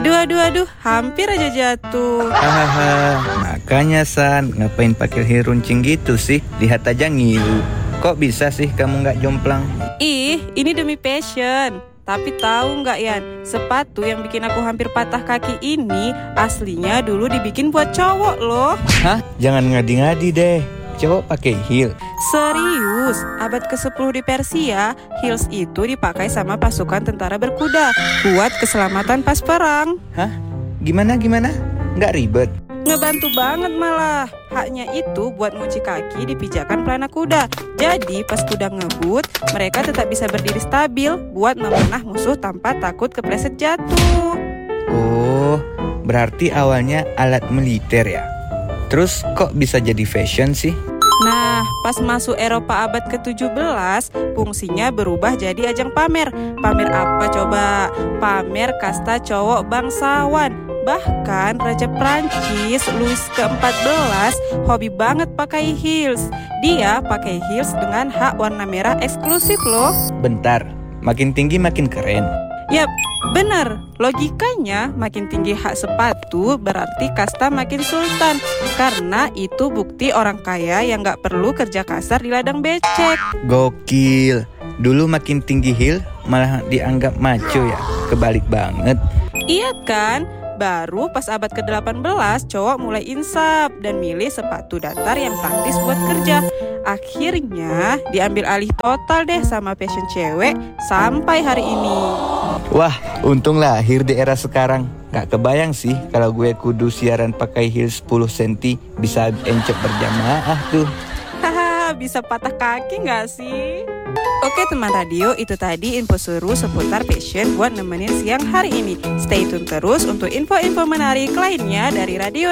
Aduh, hampir aja jatuh. Hahaha, makanya San, ngapain pakai heel runcing gitu sih? Lihat aja ngilu. Kok bisa sih kamu nggak jomplang? Ih, ini demi passion. Tapi tahu nggak Yan, sepatu yang bikin aku hampir patah kaki ini aslinya dulu dibikin buat cowok loh. Hah? Jangan ngadi-ngadi deh. Cowok pakai heel. Serius, abad ke-10 di Persia, heels itu dipakai sama pasukan tentara berkuda buat keselamatan pas perang. Hah? Gimana? Nggak ribet? Ngebantu banget malah. Haknya itu buat ngunci kaki di pijakan pelana kuda. Jadi pas kuda ngebut, mereka tetap bisa berdiri stabil buat memanah musuh tanpa takut kepleset jatuh. Oh, berarti awalnya alat militer ya? Terus kok bisa jadi fashion sih? Nah, pas masuk Eropa abad ke-17, fungsinya berubah jadi ajang pamer. Pamer apa coba? Pamer kasta cowok bangsawan. Bahkan Raja Prancis Louis ke-14 hobi banget pakai heels. Dia pakai heels dengan hak warna merah eksklusif loh. Bentar, makin tinggi makin keren. Yap, bener. Logikanya makin tinggi hak sepatu berarti kasta makin sultan. Karena itu bukti orang kaya yang gak perlu kerja kasar di ladang becek. Gokil. Dulu makin tinggi heel malah dianggap maco ya. Kebalik banget. Iya kan? Baru pas abad ke-18 cowok mulai insaf dan milih sepatu datar yang praktis buat kerja. Akhirnya diambil alih total deh sama fashion cewek sampai hari ini. Wah, untung lahir di era sekarang. Gak kebayang sih kalau gue kudu siaran pakai heel 10 cm bisa encok berjamaah tuh. Haha, bisa patah kaki gak sih? Oke teman radio, itu tadi info seru seputar fashion buat nemenin siang hari ini. Stay tune terus untuk info-info menarik lainnya dari Radio